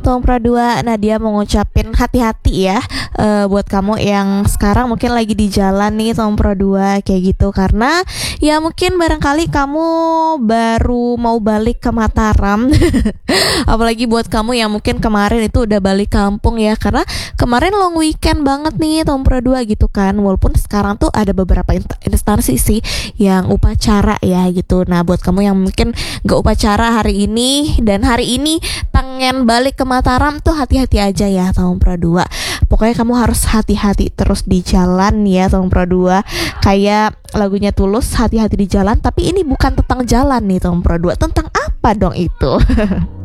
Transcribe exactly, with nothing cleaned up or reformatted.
Tom Pro dua Nadia mau ngucapin hati-hati ya, uh, buat kamu yang sekarang mungkin lagi di jalan nih Tom Pro dua kayak gitu. Karena ya mungkin barangkali kamu baru mau balik ke Mataram. Apalagi buat kamu yang mungkin kemarin itu udah balik kampung ya, karena kemarin long weekend banget nih Tom Pro dua gitu kan. Walaupun sekarang tuh ada beberapa instansi sih yang upacara ya gitu. Nah buat kamu yang mungkin gak upacara hari ini dan hari ini pengen balik ke Mataram tuh hati-hati aja ya Tom Pro dua. Pokoknya kamu harus hati-hati terus di jalan ya Tom Pro dua. Kayak lagunya Tulus, hati-hati di jalan. Tapi ini bukan tentang jalan nih Tom Pro dua. Tentang apa dong itu?